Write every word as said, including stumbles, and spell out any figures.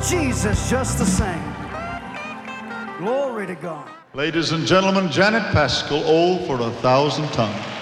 Jesus just the same. Glory to God. Ladies and gentlemen, Janet Paschal, "Oh, for a Thousand Tongues."